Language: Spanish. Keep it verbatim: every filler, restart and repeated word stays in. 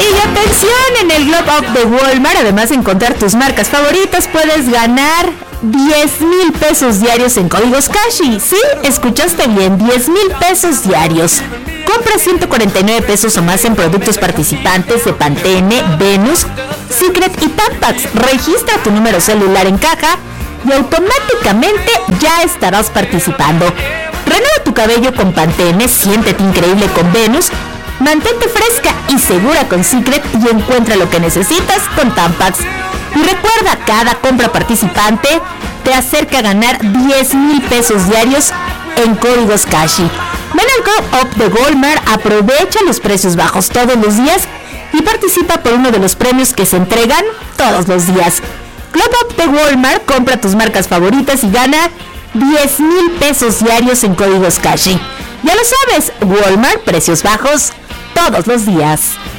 Y atención, en el Globe Up de Walmart, además de encontrar tus marcas favoritas, puedes ganar diez mil pesos diarios en códigos Cashi. Sí, escuchaste bien, diez mil pesos diarios. Compra ciento cuarenta y nueve pesos o más en productos participantes de Pantene, Venus, Secret y Tampax. Registra tu número celular en caja y automáticamente ya estarás participando. Renueva tu cabello con Pantene, siéntete increíble con Venus, mantente fresca y segura con Secret y encuentra lo que necesitas con Tampax. Y recuerda, cada compra participante te acerca a ganar diez mil pesos diarios en códigos Cashi. Ven al Go Up de Walmart, aprovecha los precios bajos todos los días y participa por uno de los premios que se entregan todos los días. Globe Up de Walmart, compra tus marcas favoritas y gana diez mil pesos diarios en códigos Cashi. Ya lo sabes, Walmart, precios bajos todos los días.